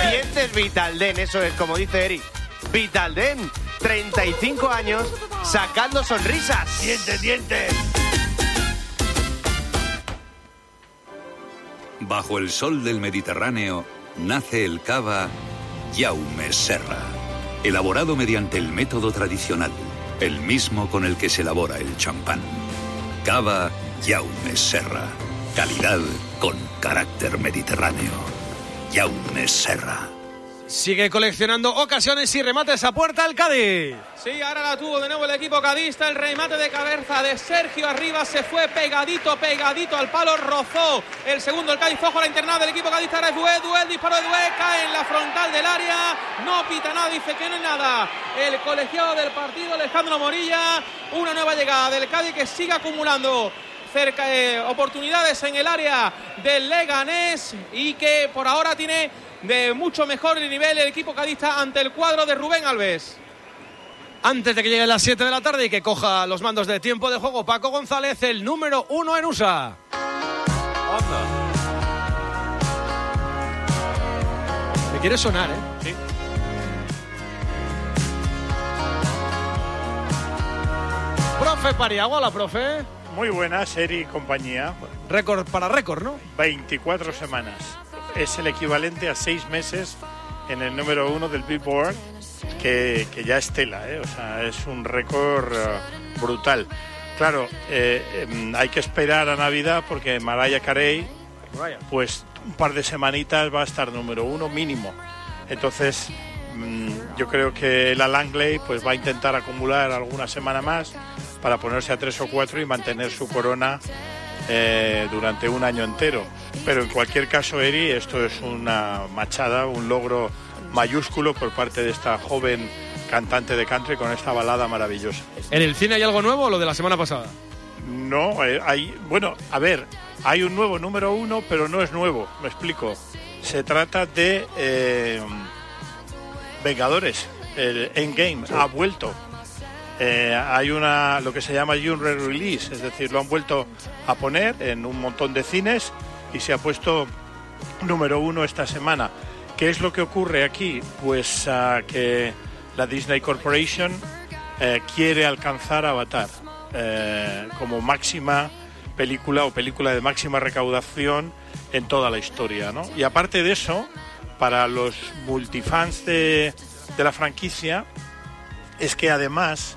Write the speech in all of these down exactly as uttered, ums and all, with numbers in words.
Dientes Vitalden, eso es, como dice Eri. Vitalden, treinta y cinco años, sacando sonrisas. Dientes, dientes. Bajo el sol del Mediterráneo nace el cava Jaume Serra, elaborado mediante el método tradicional, el mismo con el que se elabora el champán. Cava Jaume Serra, calidad con carácter mediterráneo. Jaume Serra. Sigue coleccionando ocasiones y remates a puerta el Cádiz. Sí, ahora la tuvo de nuevo el equipo cadista. El remate de cabeza de Sergio Arribas se fue pegadito, pegadito al palo. Rozó el segundo el Cádiz. Ojo a la internada del equipo cadista. Ahora es Dué, Dué, el disparo de Dué. Cae en la frontal del área. No pita nada, dice que no es nada. El colegiado del partido, Alejandro Morilla. Una nueva llegada del Cádiz que sigue acumulando cerca de oportunidades en el área del Leganés y que por ahora tiene de mucho mejor nivel el equipo cadista ante el cuadro de Rubén Alves. Antes de que lleguen las siete de la tarde y que coja los mandos de tiempo de juego Paco González, el número uno en U S A. Anda. Me quiere sonar, ¿eh? Sí. Profe Pariago, hola, profe. Muy buena, Seri y compañía. Récord para récord, ¿no? veinticuatro semanas. Es el equivalente a seis meses en el número uno del Billboard, que, que ya es tela, ¿eh? O sea, es un récord uh, brutal. Claro, eh, eh, hay que esperar a Navidad porque Mariah Carey, pues un par de semanitas va a estar número uno mínimo. Entonces, mmm, yo creo que la Langley pues va a intentar acumular alguna semana más para ponerse a tres o cuatro y mantener su corona eh, durante un año entero. Pero en cualquier caso, Eri, esto es una machada, un logro mayúsculo por parte de esta joven cantante de country con esta balada maravillosa. ¿En el cine hay algo nuevo o lo de la semana pasada? No, eh, hay... Bueno, a ver, hay un nuevo número uno, pero no es nuevo, me explico. Se trata de eh, Vengadores, el Endgame, ha vuelto. Eh, hay una lo que se llama un re-release, es decir, lo han vuelto a poner en un montón de cines y se ha puesto número uno esta semana. ¿Qué es lo que ocurre aquí? Pues uh, que la Disney Corporation eh, quiere alcanzar Avatar eh, como máxima película o película de máxima recaudación en toda la historia, ¿no? Y aparte de eso, para los multifans de, de la franquicia, es que además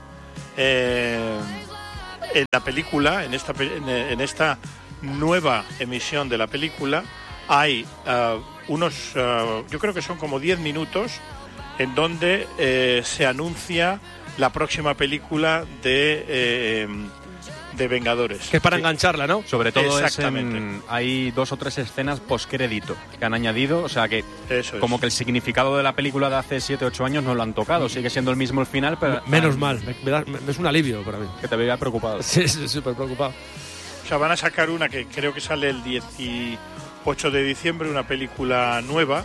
eh, en la película, en esta, en, en esta nueva emisión de la película, hay uh, unos, uh, yo creo que son como diez minutos en donde eh, se anuncia la próxima película de, eh, de Vengadores. Que es para sí. engancharla, ¿no? Sobre todo Exactamente. es en, hay dos o tres escenas postcrédito que han añadido, o sea que Eso como es. que el significado de la película de hace siete ocho años no lo han tocado, sigue siendo el mismo el final, pero... Menos han, mal, me, me da, me, es un alivio para mí. Que te veía preocupado. Sí, sí, súper preocupado. O sea, van a sacar una que creo que sale el dieciocho de diciembre, una película nueva,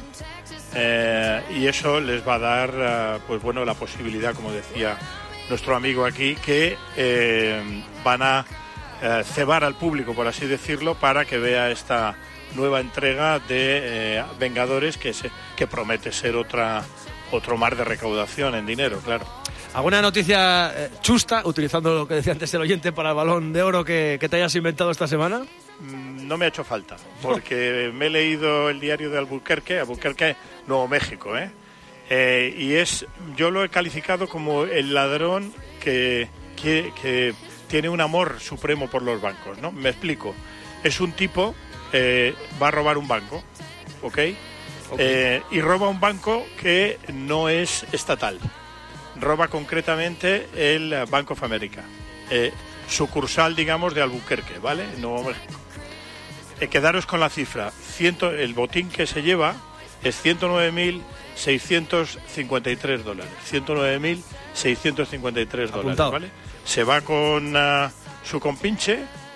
eh, y eso les va a dar, uh, pues bueno, la posibilidad, como decía nuestro amigo aquí, que eh, van a eh, cebar al público, por así decirlo, para que vea esta nueva entrega de eh, Vengadores, que, se, que promete ser otra otro mar de recaudación en dinero, claro. ¿Alguna noticia eh, chusta, utilizando lo que decía antes el oyente para el Balón de Oro, que, que te hayas inventado esta semana? No me ha hecho falta, porque me he leído el diario de Albuquerque, Albuquerque, Nuevo México, ¿eh? Eh, y es, yo lo he calificado como el ladrón que, que, que tiene un amor supremo por los bancos, ¿no? Me explico. Es un tipo, eh, va a robar un banco, ¿ok? okay. Eh, y roba un banco que no es estatal. Roba concretamente el Bank of America, eh, sucursal, digamos, de Albuquerque, ¿vale? Nuevo México. Eh, quedaros con la cifra. Ciento, el botín que se lleva es ciento nueve mil seiscientos cincuenta y tres dólares. ciento nueve mil seiscientos cincuenta y tres dólares, ¿vale? Se va con uh, su compinche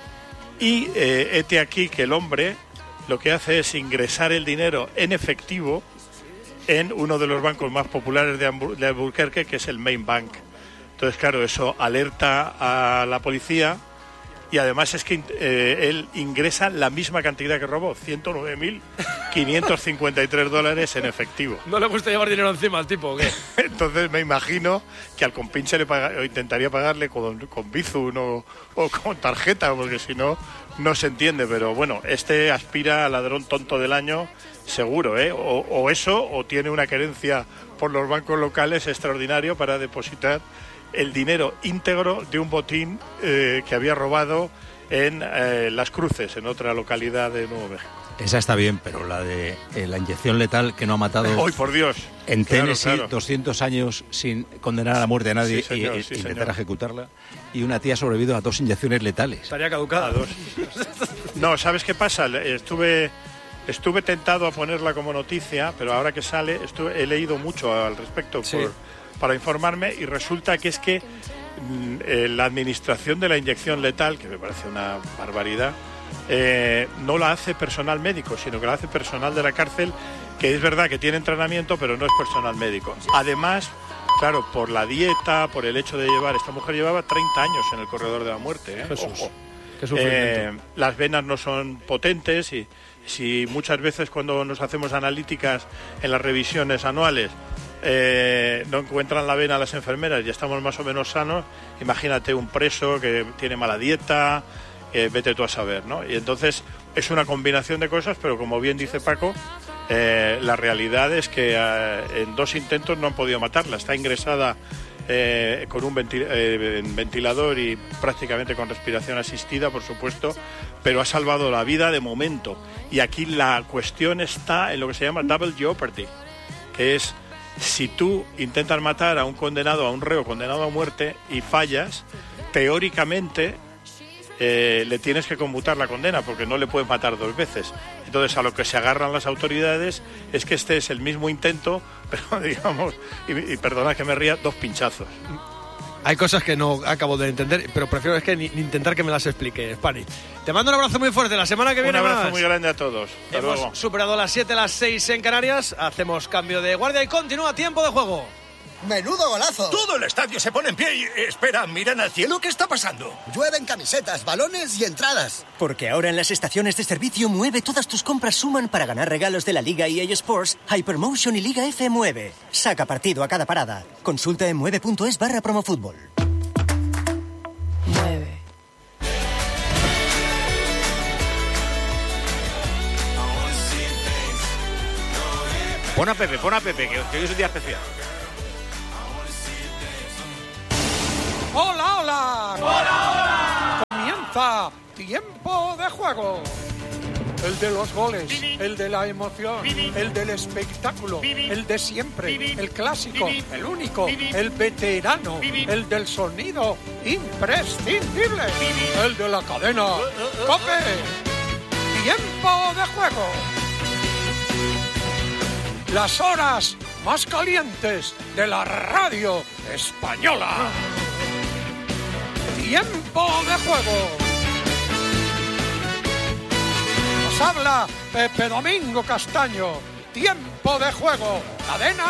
y eh, hete aquí que el hombre lo que hace es ingresar el dinero en efectivo en uno de los bancos más populares de, Hamburg- de Albuquerque, que es el Main Bank. Entonces, claro, eso alerta a la policía y además es que eh, él ingresa la misma cantidad que robó, ciento nueve mil quinientos cincuenta y tres dólares en efectivo. ¿No le gusta llevar dinero encima al tipo o qué? Entonces me imagino que al compinche le paga, o intentaría pagarle con, con Bizum o, o con tarjeta, porque si no, no se entiende. Pero bueno, este aspira a ladrón tonto del año seguro, ¿eh? O, o eso, o tiene una querencia por los bancos locales extraordinario para depositar el dinero íntegro de un botín eh, que había robado en eh, Las Cruces, en otra localidad de Nuevo México. Esa está bien, pero la de eh, la inyección letal que no ha matado... ¡Ay, por Dios! En claro, Tennessee, claro. doscientos años sin condenar a la muerte a nadie Sí, señor, y, sí, y intentar señor. ejecutarla. Y una tía ha sobrevivido a dos inyecciones letales. Estaría caducada. A dos. No, ¿sabes qué pasa? Estuve, estuve tentado a ponerla como noticia, pero ahora que sale, estuve, he leído mucho al respecto Sí. por, para informarme y resulta que es que mm, eh, la administración de la inyección letal, que me parece una barbaridad, eh, no la hace personal médico, sino que la hace personal de la cárcel, que es verdad que tiene entrenamiento, pero no es personal médico. Además, claro, por la dieta, por el hecho de llevar... Esta mujer llevaba treinta años en el corredor de la muerte, ¿eh? Jesús. Ojo. Qué sufrimiento. Eh, las venas no son potentes y si muchas veces cuando nos hacemos analíticas en las revisiones anuales eh, no encuentran la vena las enfermeras y estamos más o menos sanos, imagínate un preso que tiene mala dieta, eh, vete tú a saber, ¿no? Y entonces es una combinación de cosas, pero como bien dice Paco, eh, la realidad es que eh, en dos intentos no han podido matarla. Está ingresada eh, con un ventil- eh, ventilador y prácticamente con respiración asistida, por supuesto, pero ha salvado la vida de momento. Y aquí la cuestión está en lo que se llama double jeopardy, que es si tú intentas matar a un condenado, a un reo condenado a muerte y fallas, teóricamente eh, le tienes que conmutar la condena porque no le puedes matar dos veces. Entonces a lo que se agarran las autoridades es que este es el mismo intento, pero digamos, y, y perdona que me ría, dos pinchazos. Hay cosas que no acabo de entender, pero prefiero es que ni, ni intentar que me las explique, Spani. Te mando un abrazo muy fuerte. La semana que viene Un abrazo más. muy grande a todos. Hasta Hemos luego. superado las siete, las seis en Canarias. Hacemos cambio de guardia y continúa tiempo de juego. ¡Menudo golazo! Todo el estadio se pone en pie y... Espera, miran al cielo, ¿qué está pasando? Llueven camisetas, balones y entradas. Porque ahora en las estaciones de servicio Mueve todas tus compras suman para ganar regalos de la Liga E A Sports, Hypermotion y Liga F Mueve. Saca partido a cada parada. Consulta en mueve punto es barra promofútbol. Mueve. Pon a Pepe, pon a Pepe, que, que hoy es un día especial. ¡Hola, hola! ¡Hola, hola! Comienza Tiempo de Juego. El de los goles, el de la emoción, el del espectáculo, el de siempre, el clásico, el único, el veterano, el del sonido imprescindible, el de la cadena COPE. Tiempo de Juego. Las horas más calientes de la radio española. Tiempo de Juego. Nos habla Pepe Domingo Castaño. Tiempo de Juego. Cadena